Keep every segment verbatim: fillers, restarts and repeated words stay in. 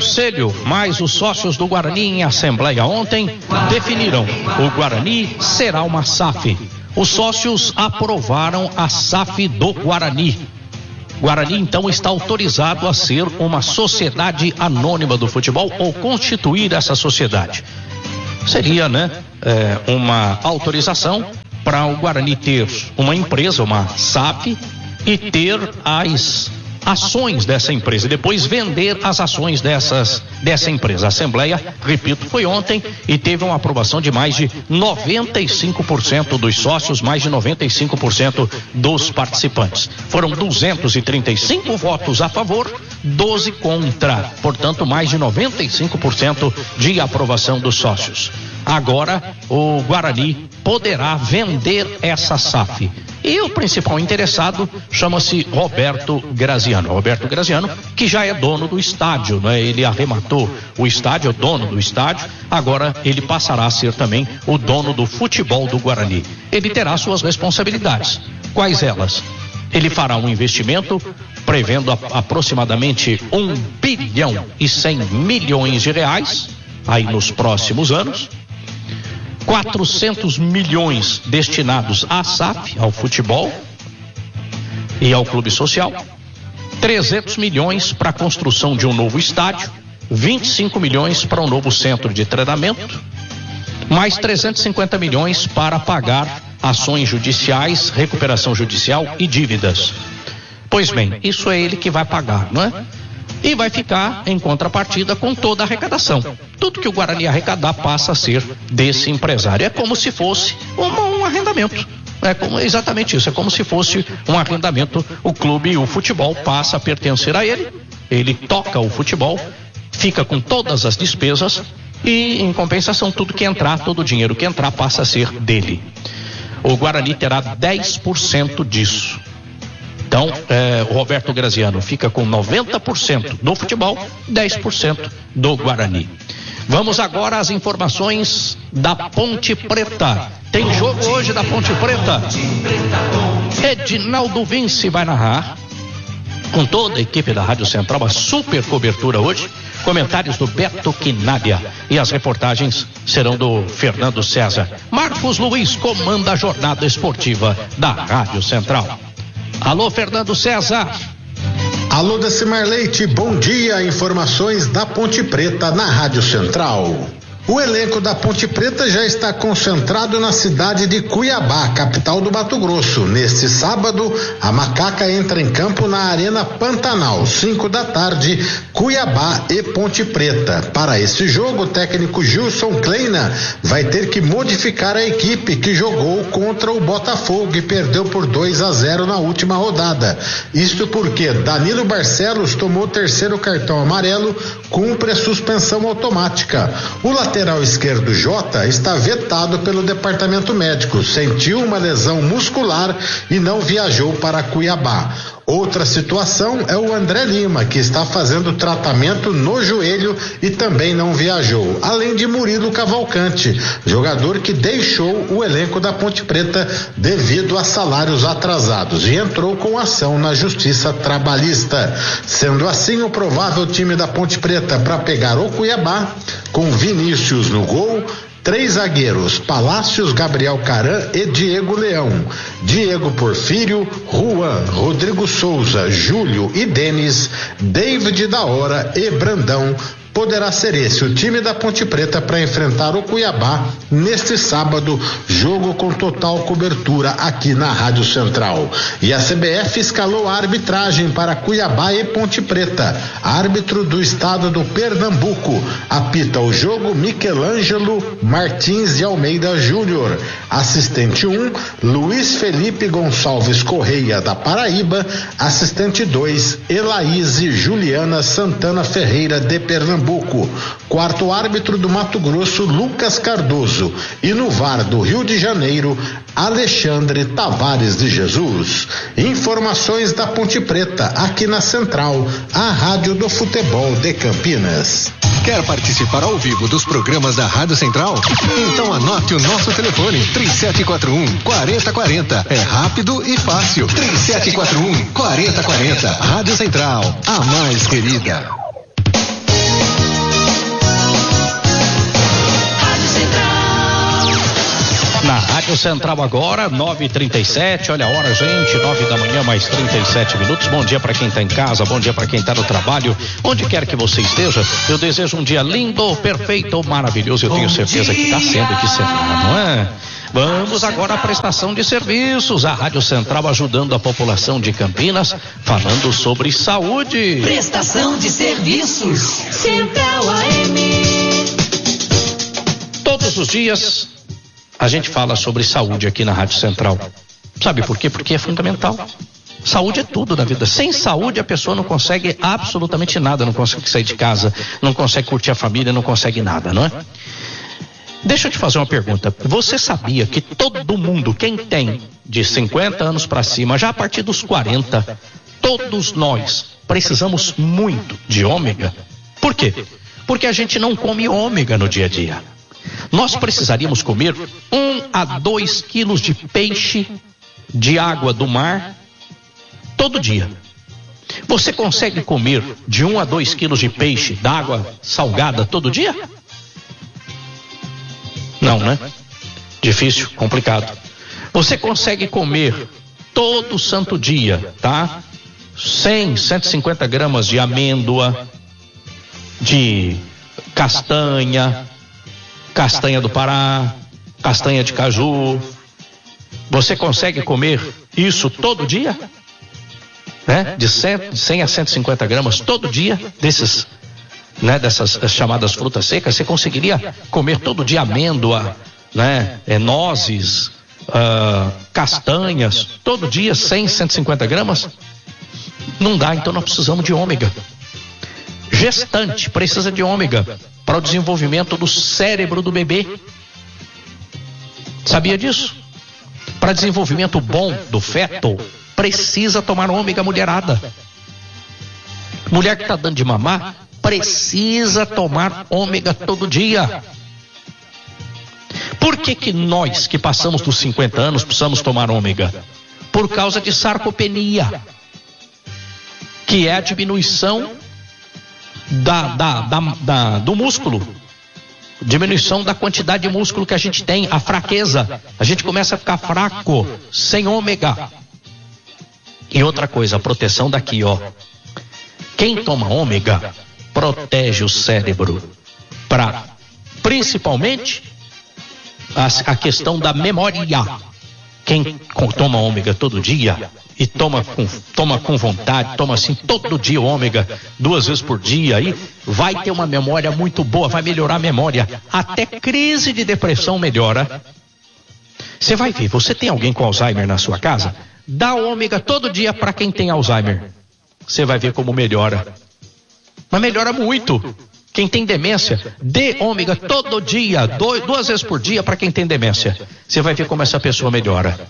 Conselho, mais os sócios do Guarani em assembleia ontem definiram: o Guarani será uma S A F. Os sócios aprovaram a S A F do Guarani. Guarani então está autorizado a ser uma sociedade anônima do futebol ou constituir essa sociedade. Seria, né, é, uma autorização para o Guarani ter uma empresa, uma S A F, e ter as ações dessa empresa e depois vender as ações dessas, dessa empresa. A Assembleia, repito, foi ontem e teve uma aprovação de mais de noventa e cinco por cento dos sócios, mais de noventa e cinco por cento dos participantes. Foram duzentos e trinta e cinco votos a favor, doze contra, portanto mais de noventa e cinco por cento de aprovação dos sócios. Agora o Guarani poderá vender essa S A F. E o principal interessado chama-se Roberto Graziano. Roberto Graziano, que já é dono do estádio, né? Ele arrematou o estádio, é o dono do estádio, agora ele passará a ser também o dono do futebol do Guarani. Ele terá suas responsabilidades. Quais elas? Ele fará um investimento prevendo a, aproximadamente um bilhão e cem milhões de reais aí nos próximos anos. quatrocentos milhões destinados à S A F, ao futebol e ao clube social, trezentos milhões para a construção de um novo estádio, vinte e cinco milhões para um novo centro de treinamento, mais trezentos e cinquenta milhões para pagar ações judiciais, recuperação judicial e dívidas. Pois bem, isso é ele que vai pagar, não é? E vai ficar em contrapartida com toda a arrecadação. Tudo que o Guarani arrecadar passa a ser desse empresário. É como se fosse um, um arrendamento. É como, exatamente isso, é como se fosse um arrendamento. O clube, o futebol passa a pertencer a ele, ele toca o futebol, fica com todas as despesas e, em compensação, tudo que entrar, todo o dinheiro que entrar passa a ser dele. O Guarani terá dez por cento disso. Então, eh, o Roberto Graziano fica com noventa por cento do futebol, dez por cento do Guarani. Vamos agora às informações da Ponte Preta. Tem jogo hoje da Ponte Preta. Edinaldo Vinci vai narrar, com toda a equipe da Rádio Central, uma super cobertura hoje. Comentários do Beto Quinabia e as reportagens serão do Fernando César. Marcos Luiz comanda a jornada esportiva da Rádio Central. Alô, Fernando César. Alô, Decimar Leite, bom dia. Informações da Ponte Preta na Rádio Central. O elenco da Ponte Preta já está concentrado na cidade de Cuiabá, capital do Mato Grosso. Neste sábado, a Macaca entra em campo na Arena Pantanal, cinco da tarde, Cuiabá e Ponte Preta. Para esse jogo, o técnico Gilson Kleina vai ter que modificar a equipe que jogou contra o Botafogo e perdeu por dois a zero na última rodada. Isto porque Danilo Barcelos tomou o terceiro cartão amarelo, cumpre a suspensão automática. O lateral lateral esquerdo Jota está vetado pelo departamento médico, sentiu uma lesão muscular e não viajou para Cuiabá. Outra situação é o André Lima, que está fazendo tratamento no joelho e também não viajou, além de Murilo Cavalcante, jogador que deixou o elenco da Ponte Preta devido a salários atrasados e entrou com ação na Justiça Trabalhista. Sendo assim, o provável time da Ponte Preta para pegar o Cuiabá, com Vinícius no gol, três zagueiros, Palácios, Gabriel Caran e Diego Leão. Diego Porfírio, Juan, Rodrigo Souza, Júlio e Denis, David da Hora e Brandão. Poderá ser esse o time da Ponte Preta para enfrentar o Cuiabá neste sábado, jogo com total cobertura aqui na Rádio Central. E a C B F escalou a arbitragem para Cuiabá e Ponte Preta. Árbitro do estado do Pernambuco. Apita o jogo Michelangelo Martins de Almeida Júnior. Assistente um, Luiz Felipe Gonçalves Correia da Paraíba. Assistente dois, Elaíse Juliana Santana Ferreira de Pernambuco. Quarto árbitro do Mato Grosso, Lucas Cardoso. E no V A R do Rio de Janeiro, Alexandre Tavares de Jesus. Informações da Ponte Preta, aqui na Central, a Rádio do Futebol de Campinas. Quer participar ao vivo dos programas da Rádio Central? Então anote o nosso telefone, três sete quatro um, quatro zero quatro zero. É rápido e fácil. três sete quatro um, quatro zero quatro zero. Rádio Central, a mais querida. Na Rádio Central agora, nove e trinta e sete, olha a hora, gente, nove da manhã, mais trinta e sete minutos. Bom dia para quem está em casa, bom dia para quem está no trabalho, onde quer que você esteja. Eu desejo um dia lindo, perfeito, maravilhoso. Eu tenho certeza que está sendo e que será, não é? Vamos agora à prestação de serviços. A Rádio Central ajudando a população de Campinas, falando sobre saúde. Prestação de serviços. Central A M. Todos os dias a gente fala sobre saúde aqui na Rádio Central. Sabe por quê? Porque é fundamental. Saúde é tudo na vida. Sem saúde a pessoa não consegue absolutamente nada, não consegue sair de casa, não consegue curtir a família, não consegue nada, não é? Deixa eu te fazer uma pergunta. Você sabia que todo mundo, quem tem de cinquenta anos para cima, já a partir dos quarenta, todos nós precisamos muito de ômega? Por quê? Porque a gente não come ômega no dia a dia. Nós precisaríamos comer um a dois quilos de peixe de água do mar todo dia. Você consegue comer de um a dois quilos de peixe d'água salgada todo dia? Não, né? Difícil, complicado. Você consegue comer todo santo dia, tá? cem, cento e cinquenta gramas de amêndoa, de castanha, castanha do Pará, castanha de caju. Você consegue comer isso todo dia? Né? De cem a cento e cinquenta gramas todo dia desses, né? Dessas chamadas frutas secas. Você conseguiria comer todo dia amêndoa, né? É, nozes, uh, castanhas, todo dia cem, cento e cinquenta gramas? Não dá, então nós precisamos de ômega. Gestante precisa de ômega para o desenvolvimento do cérebro do bebê. Sabia disso? Para desenvolvimento bom do feto, precisa tomar ômega, mulherada. Mulher que está dando de mamar, precisa tomar ômega todo dia. Por que que nós que passamos dos cinquenta anos precisamos tomar ômega? Por causa de sarcopenia, que é a diminuição Da, da, da, da, do músculo, diminuição da quantidade de músculo que a gente tem, a fraqueza, a gente começa a ficar fraco, sem ômega. E outra coisa, a proteção daqui, ó, quem toma ômega, protege o cérebro, para, principalmente, a, a questão da memória. Quem toma ômega todo dia, e toma com, toma com vontade, toma assim todo dia o ômega, duas vezes por dia, aí vai ter uma memória muito boa, vai melhorar a memória, até crise de depressão melhora. Você vai ver, você tem alguém com Alzheimer na sua casa? Dá ômega todo dia para quem tem Alzheimer. Você vai ver como melhora. Mas melhora muito. Quem tem demência, dê ômega todo dia, dois, duas vezes por dia para quem tem demência. Você vai ver como essa pessoa melhora.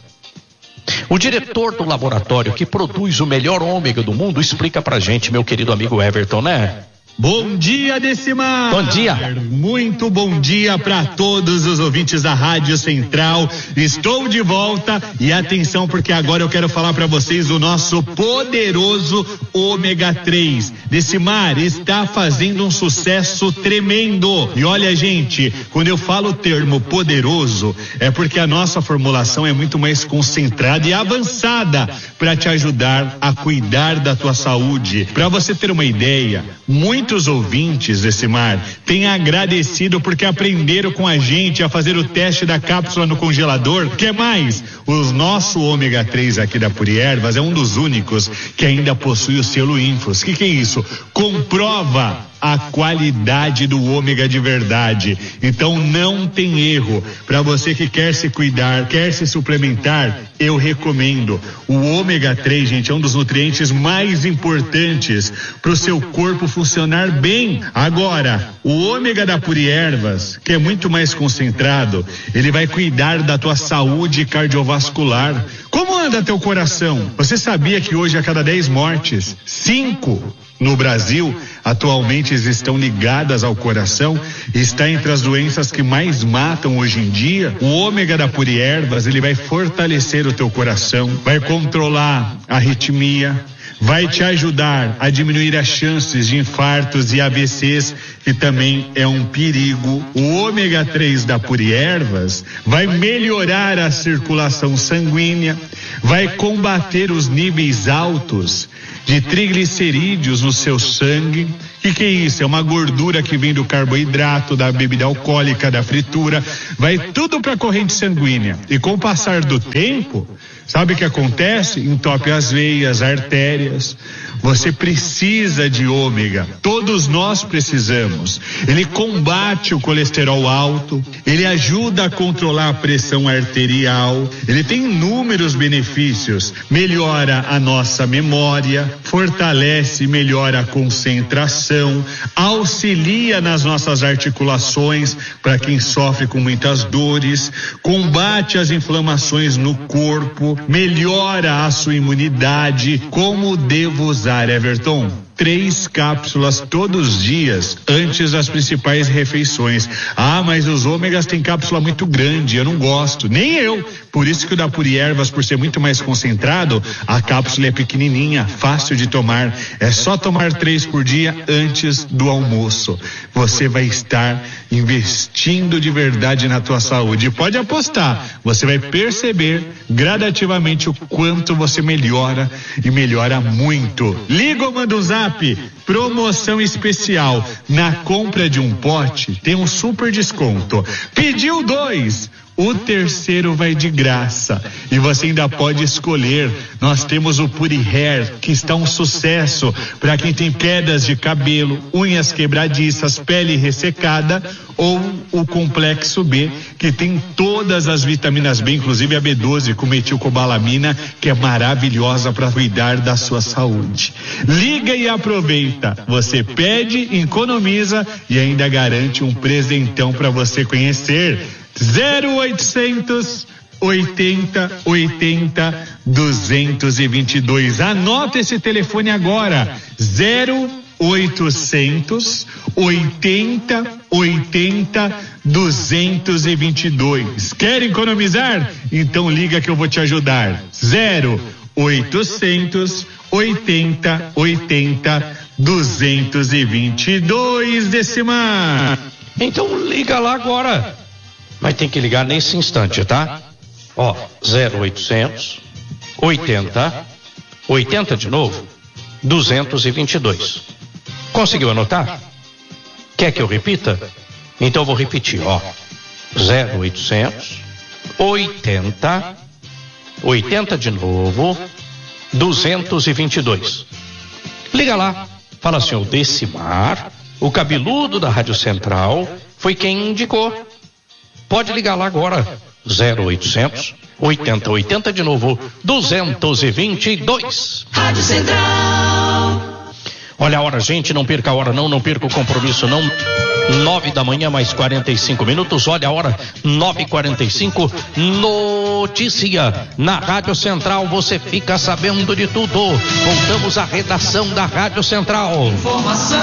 O diretor do laboratório que produz o melhor ômega do mundo explica pra gente, meu querido amigo Everton, né? Bom dia, Decimar. Bom dia. Muito bom dia para todos os ouvintes da Rádio Central. Estou de volta e atenção, porque agora eu quero falar para vocês do nosso poderoso ômega três. Decimar está fazendo um sucesso tremendo. E olha, gente, quando eu falo o termo poderoso, é porque a nossa formulação é muito mais concentrada e avançada para te ajudar a cuidar da tua saúde. Para você ter uma ideia, muito Muitos ouvintes, Decimar, têm agradecido porque aprenderam com a gente a fazer o teste da cápsula no congelador. Que mais? O nosso ômega três aqui da Puriervas é um dos únicos que ainda possui o selo Infos. Que que é isso? Comprova a qualidade do ômega de verdade. Então não tem erro. Para você que quer se cuidar, quer se suplementar, eu recomendo. O ômega três, gente, é um dos nutrientes mais importantes para o seu corpo funcionar bem. Agora, o ômega da Puriervas, que é muito mais concentrado, ele vai cuidar da tua saúde cardiovascular. Como anda teu coração? Você sabia que hoje a cada dez mortes, cinco no Brasil atualmente estão ligadas ao coração? Está entre as doenças que mais matam hoje em dia. O ômega da Puriervas, ele vai fortalecer o teu coração, vai controlar a arritmia, vai te ajudar a diminuir as chances de infartos e A V Cs, que também é um perigo. O ômega três da Puri Ervas vai melhorar a circulação sanguínea, vai combater os níveis altos de triglicerídeos no seu sangue. O que, que é isso? É uma gordura que vem do carboidrato, da bebida alcoólica, da fritura, vai tudo para a corrente sanguínea. E com o passar do tempo, sabe o que acontece? Entope as veias, artérias. Você precisa de ômega. Todos nós precisamos. Ele combate o colesterol alto, ele ajuda a controlar a pressão arterial, ele tem inúmeros benefícios. Melhora a nossa memória, fortalece e melhora a concentração, auxilia nas nossas articulações para quem sofre com muitas dores, combate as inflamações no corpo, melhora a sua imunidade. Como devo usar, Everton? Três cápsulas todos os dias antes das principais refeições. Ah, mas os ômegas têm cápsula muito grande, eu não gosto, nem eu. Por isso que o da Puri Ervas, por ser muito mais concentrado, a cápsula é pequenininha, fácil de tomar. É só tomar três por dia antes do almoço. Você vai estar investindo de verdade na tua saúde. Pode apostar, você vai perceber gradativamente o quanto você melhora e melhora muito. Liga ou manda um zap. Promoção especial. Na compra de um pote tem um super desconto. Pediu dois, o terceiro vai de graça. E você ainda pode escolher. Nós temos o Puri Hair, que está um sucesso para quem tem quedas de cabelo, unhas quebradiças, pele ressecada, ou o Complexo B, que tem todas as vitaminas B, inclusive a B doze com metilcobalamina, que é maravilhosa para cuidar da sua saúde. Liga e aproveita. Você pede, economiza e ainda garante um presentão para você conhecer. zero oitocentos oitenta oitenta duzentos e vinte e dois. Anota esse telefone agora. zero oitocentos oitenta oitenta duzentos e vinte e dois. Quer economizar? Então liga que eu vou te ajudar. zero oitocentos oitenta oitenta duzentos e vinte e dois, Decimar. Então liga lá agora. Mas tem que ligar nesse instante, tá? Ó, zero oitocentos oitenta oitenta de novo duzentos e vinte e dois. Conseguiu anotar? Quer que eu repita? Então eu vou repetir, ó. zero oitocentos oitenta oitenta de novo duzentos e vinte e dois. Liga lá, fala assim: o Decimar, o cabeludo da Rádio Central, foi quem indicou. Pode ligar lá agora. zero oitocentos oitenta oitenta de novo duzentos e vinte e dois. Rádio Central. Olha a hora, gente, não perca a hora não, não perca o compromisso não. Nove da manhã, mais quarenta e cinco minutos. Olha a hora, nove e quarenta e cinco. Notícia na Rádio Central, você fica sabendo de tudo. Voltamos à redação da Rádio Central. Informação.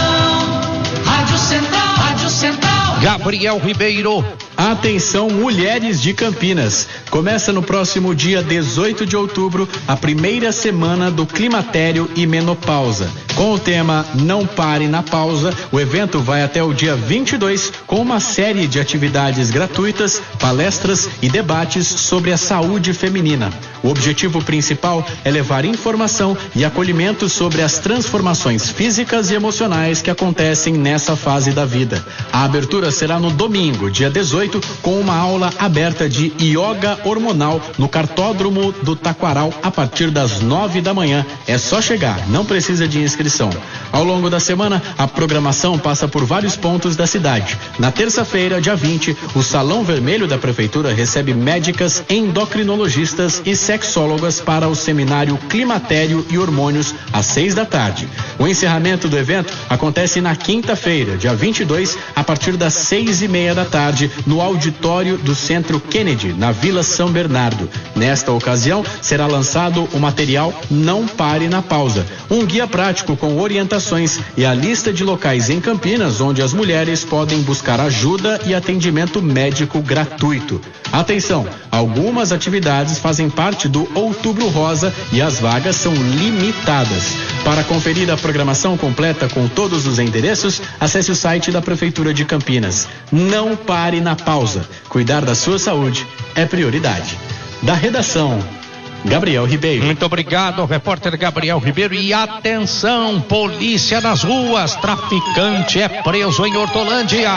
Rádio Central. Rádio Central. Gabriel Ribeiro. Atenção, mulheres de Campinas. Começa no próximo dia dezoito de outubro a primeira semana do Climatério e Menopausa. Com o tema Não Pare na Pausa, o evento vai até o dia vinte e dois com uma série de atividades gratuitas, palestras e debates sobre a saúde feminina. O objetivo principal é levar informação e acolhimento sobre as transformações físicas e emocionais que acontecem nessa fase da vida. A abertura será no domingo, dia dezoito, com uma aula aberta de yoga hormonal no cartódromo do Taquaral a partir das nove da manhã. É só chegar, não precisa de inscrição. Ao longo da semana, a programação passa por vários pontos da cidade. Na terça-feira, dia vinte, o Salão Vermelho da Prefeitura recebe médicas, endocrinologistas e sexólogas para o seminário Climatério e Hormônios às seis da tarde. O encerramento do evento acontece na quinta-feira, dia vinte e dois, a partir das seis e meia da tarde, no no auditório do Centro Kennedy, na Vila São Bernardo. Nesta ocasião, será lançado o material Não Pare na Pausa, um guia prático com orientações e a lista de locais em Campinas onde as mulheres podem buscar ajuda e atendimento médico gratuito. Atenção, algumas atividades fazem parte do Outubro Rosa e as vagas são limitadas. Para conferir a programação completa com todos os endereços, acesse o site da Prefeitura de Campinas. Não pare na pausa. Cuidar da sua saúde é prioridade. Da redação, Gabriel Ribeiro. Muito obrigado, repórter Gabriel Ribeiro. E atenção, polícia nas ruas. Traficante é preso em Hortolândia.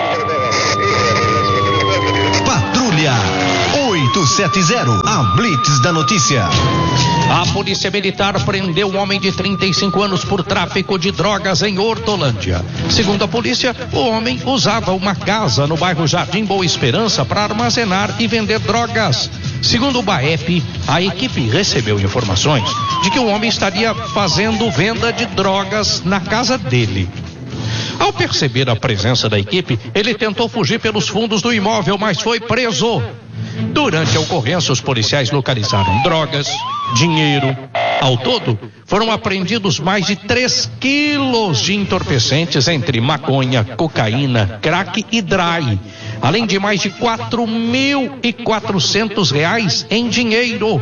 Patrulha oito sete zero, a Blitz da notícia. A polícia militar prendeu um homem de trinta e cinco anos por tráfico de drogas em Hortolândia. Segundo a polícia, o homem usava uma casa no bairro Jardim Boa Esperança para armazenar e vender drogas. Segundo o BAEP, a equipe recebeu informações de que o homem estaria fazendo venda de drogas na casa dele. Ao perceber a presença da equipe, ele tentou fugir pelos fundos do imóvel, mas foi preso. Durante a ocorrência, os policiais localizaram drogas, dinheiro. Ao todo, foram apreendidos mais de três quilos de entorpecentes entre maconha, cocaína, crack e dry, além de mais de quatro mil e quatrocentos reais em dinheiro.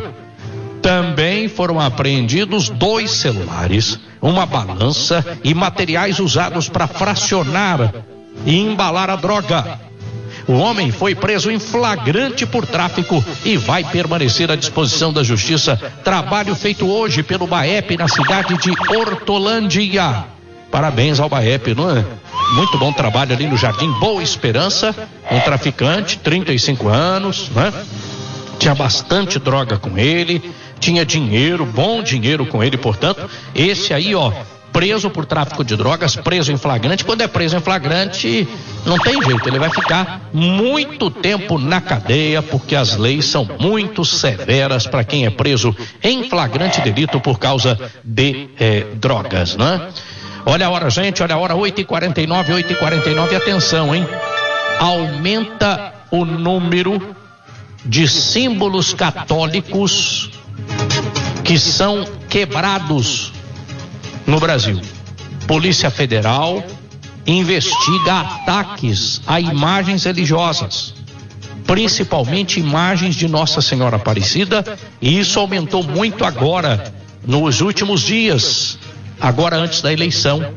Também foram apreendidos dois celulares, uma balança e materiais usados para fracionar e embalar a droga. O homem foi preso em flagrante por tráfico e vai permanecer à disposição da justiça. Trabalho feito hoje pelo BAEP na cidade de Hortolândia. Parabéns ao BAEP, não é? Muito bom trabalho ali no Jardim Boa Esperança. Um traficante, trinta e cinco anos, né? Tinha bastante droga com ele, tinha dinheiro, bom dinheiro com ele, portanto, esse aí, ó, preso por tráfico de drogas, preso em flagrante. Quando é preso em flagrante, não tem jeito, ele vai ficar muito tempo na cadeia, porque as leis são muito severas para quem é preso em flagrante delito por causa de eh, drogas, né? Olha a hora, gente, olha a hora, oito e quarenta e nove, oito e quarenta e nove, atenção, hein? Aumenta o número de símbolos católicos que são quebrados no Brasil. Polícia Federal investiga ataques a imagens religiosas, principalmente imagens de Nossa Senhora Aparecida, e isso aumentou muito agora, nos últimos dias, agora antes da eleição.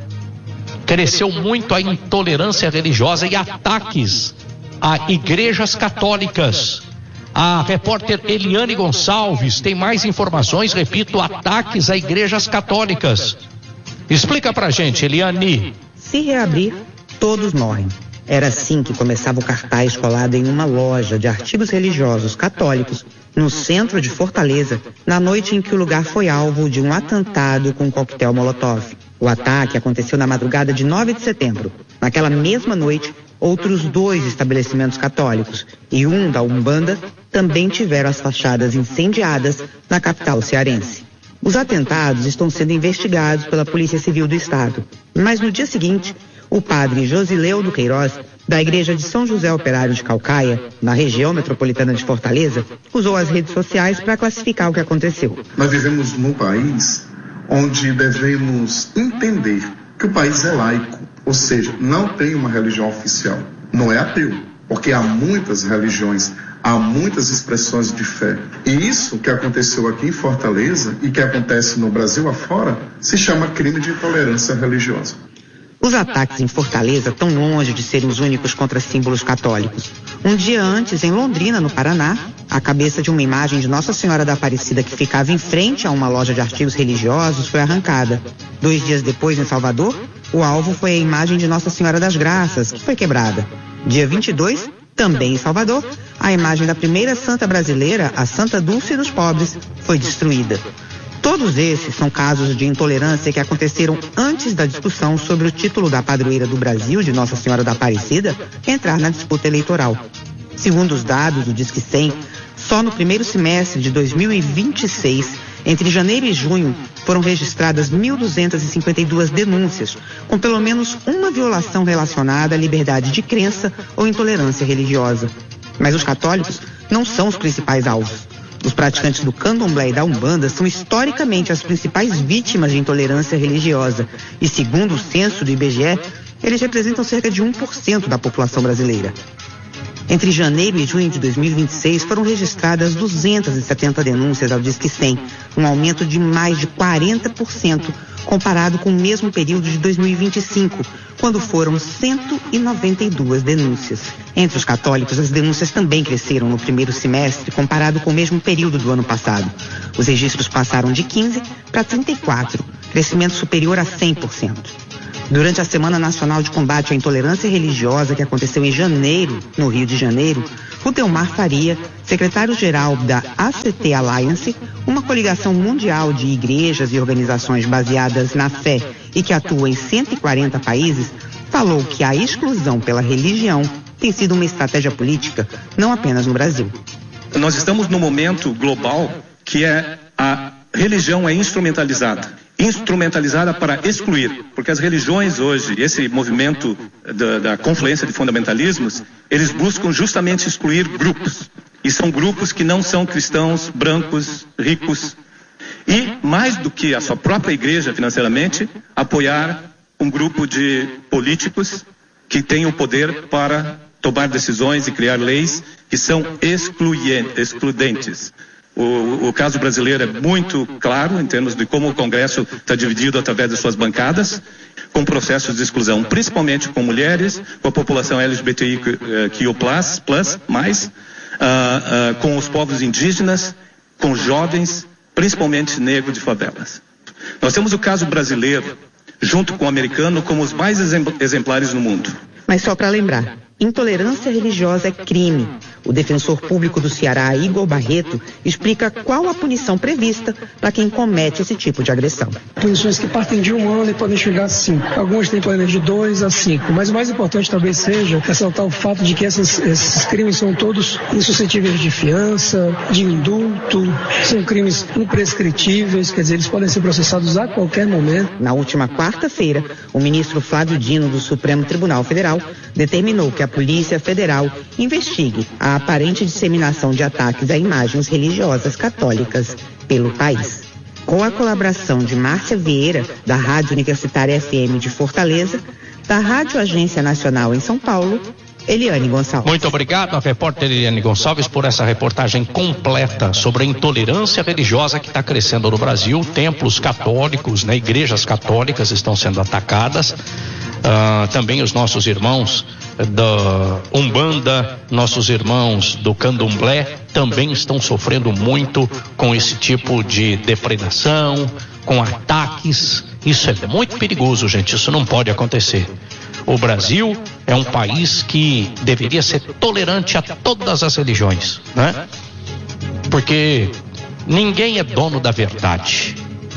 Cresceu muito a intolerância religiosa e ataques a igrejas católicas. A repórter Eliane Gonçalves tem mais informações, repito, ataques a igrejas católicas. Explica pra gente, Eliane. Se reabrir, todos morrem. Era assim que começava o cartaz colado em uma loja de artigos religiosos católicos no centro de Fortaleza, na noite em que o lugar foi alvo de um atentado com um coquetel Molotov. O ataque aconteceu na madrugada de nove de setembro. Naquela mesma noite, outros dois estabelecimentos católicos e um da Umbanda também tiveram as fachadas incendiadas na capital cearense. Os atentados estão sendo investigados pela Polícia Civil do Estado. Mas no dia seguinte, o padre Josileu do Queiroz, da Igreja de São José Operário de Calcaia, na região metropolitana de Fortaleza, usou as redes sociais para classificar o que aconteceu. Nós vivemos num país onde devemos entender que o país é laico, ou seja, não tem uma religião oficial, não é ateu, porque há muitas religiões, há muitas expressões de fé. E isso que aconteceu aqui em Fortaleza e que acontece no Brasil afora, se chama crime de intolerância religiosa. Os ataques em Fortaleza estão longe de serem os únicos contra símbolos católicos. Um dia antes, em Londrina, no Paraná, a cabeça de uma imagem de Nossa Senhora da Aparecida que ficava em frente a uma loja de artigos religiosos foi arrancada. Dois dias depois, em Salvador, o alvo foi a imagem de Nossa Senhora das Graças, que foi quebrada. Dia vinte e dois, também em Salvador, a imagem da primeira santa brasileira, a Santa Dulce dos Pobres, foi destruída. Todos esses são casos de intolerância que aconteceram antes da discussão sobre o título da padroeira do Brasil, de Nossa Senhora da Aparecida, entrar na disputa eleitoral. Segundo os dados do Disque cem, só no primeiro semestre de dois mil e vinte e seis, Entre janeiro e junho, foram registradas mil duzentas e cinquenta e duas denúncias, com pelo menos uma violação relacionada à liberdade de crença ou intolerância religiosa. Mas os católicos não são os principais alvos. Os praticantes do candomblé e da umbanda são historicamente as principais vítimas de intolerância religiosa e, segundo o censo do I B G E, eles representam cerca de um por cento da população brasileira. Entre janeiro e junho de dois mil e vinte e seis, foram registradas duzentas e setenta denúncias ao Disque cem, um aumento de mais de quarenta por cento comparado com o mesmo período de dois mil e vinte e cinco, quando foram cento e noventa e duas denúncias. Entre os católicos, as denúncias também cresceram no primeiro semestre comparado com o mesmo período do ano passado. Os registros passaram de quinze para trinta e quatro, crescimento superior a cem por cento. Durante a Semana Nacional de Combate à Intolerância Religiosa, que aconteceu em janeiro, no Rio de Janeiro, o Delmar Faria, secretário-geral da A C T Alliance, uma coligação mundial de igrejas e organizações baseadas na fé e que atua em cento e quarenta países, falou que a exclusão pela religião tem sido uma estratégia política, não apenas no Brasil. Nós estamos num momento global que é a religião é instrumentalizada. instrumentalizada para excluir, porque as religiões hoje, esse movimento da, da confluência de fundamentalismos, eles buscam justamente excluir grupos, e são grupos que não são cristãos, brancos, ricos, e mais do que a sua própria igreja financeiramente, apoiar um grupo de políticos que têm o poder para tomar decisões e criar leis que são excludentes. O, o caso brasileiro é muito claro em termos de como o Congresso está dividido através de suas bancadas, com processos de exclusão, principalmente com mulheres, com a população L G B T I Q plus, plus mais, uh, uh, com os povos indígenas, com jovens, principalmente negros de favelas. Nós temos o caso brasileiro, junto com o americano, como os mais exemplares no mundo. Mas só para lembrar, intolerância religiosa é crime. O defensor público do Ceará, Igor Barreto, explica qual a punição prevista para quem comete esse tipo de agressão. Punições que partem de um ano e podem chegar a cinco. Algumas têm pena de dois a cinco. Mas o mais importante talvez seja ressaltar o fato de que essas, esses crimes são todos insuscetíveis de fiança, de indulto, são crimes imprescritíveis, quer dizer, eles podem ser processados a qualquer momento. Na última quarta-feira, o ministro Flávio Dino, do Supremo Tribunal Federal, determinou que a Polícia Federal investigue a aparente disseminação de ataques a imagens religiosas católicas pelo país. Com a colaboração de Márcia Vieira, da Rádio Universitária F M de Fortaleza, da Rádio Agência Nacional em São Paulo, Eliane Gonçalves. Muito obrigado, a repórter Eliane Gonçalves, por essa reportagem completa sobre a intolerância religiosa que está crescendo no Brasil. Templos católicos, né, igrejas católicas estão sendo atacadas. Uh, também os nossos irmãos da Umbanda, nossos irmãos do Candomblé também estão sofrendo muito com esse tipo de depredação, com ataques. Isso é muito perigoso, gente, isso não pode acontecer. O Brasil é um país que deveria ser tolerante a todas as religiões, né? Porque ninguém é dono da verdade.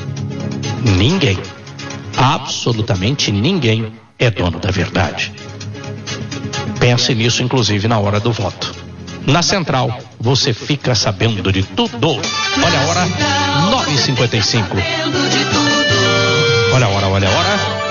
Ninguém, absolutamente ninguém é dono da verdade. Pense nisso, inclusive, na hora do voto. Na Central, você fica sabendo de tudo. Olha a hora, nove e cinquenta e cinco. Olha a hora, olha a hora.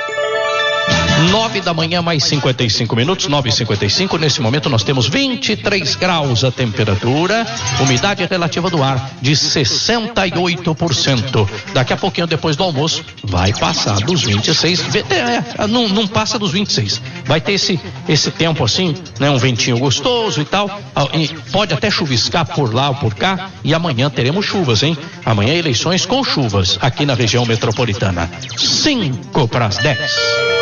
Nove da manhã, mais cinquenta e cinco minutos, nove e cinquenta e cinco. Nesse momento nós temos vinte e três graus a temperatura, umidade relativa do ar de sessenta e oito por cento. Daqui a pouquinho, depois do almoço, vai passar dos vinte e seis. É, não, não passa dos vinte e seis. Vai ter esse, esse tempo assim, né? Um ventinho gostoso e tal. E pode até chuviscar por lá ou por cá. E amanhã teremos chuvas, hein? Amanhã eleições com chuvas aqui na região metropolitana. Cinco para as dez.